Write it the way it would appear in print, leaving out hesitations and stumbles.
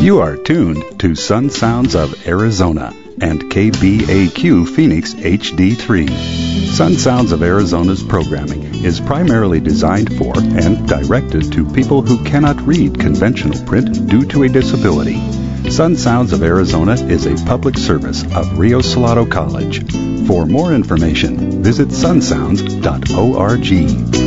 You are tuned to Sun Sounds of Arizona and KBAQ Phoenix HD3. Sun Sounds of Arizona's programming is primarily designed for and directed to people who cannot read conventional print due to a disability. Sun Sounds of Arizona is a public service of Rio Salado College. For more information, visit sunsounds.org.